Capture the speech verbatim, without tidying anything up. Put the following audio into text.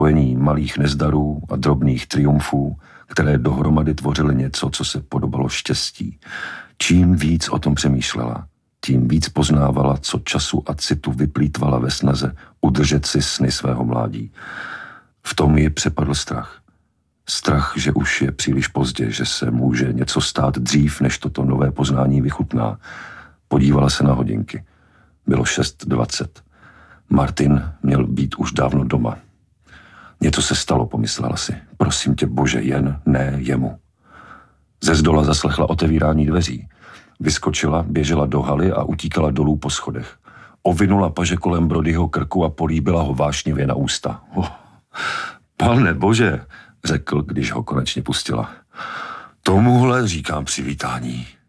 spojení malých nezdarů a drobných triumfů, které dohromady tvořily něco, co se podobalo štěstí. Čím víc o tom přemýšlela, tím víc poznávala, co času a citu vyplýtvala ve snaze udržet si sny svého mládí. V tom ji přepadl strach. Strach, že už je příliš pozdě, že se může něco stát dřív, než toto nové poznání vychutná. Podívala se na hodinky. Bylo šest dvacet. Martin měl být už dávno doma. Něco se stalo, pomyslela si. Prosím tě, Bože, jen ne jemu. Ze zdola zaslechla otevírání dveří. Vyskočila, běžela do haly a utíkala dolů po schodech. Ovinula paže kolem Brodyho krku a políbila ho vášnivě na ústa. Oh, Pane Bože, řekl, když ho konečně pustila. Tomuhle říkám přivítání.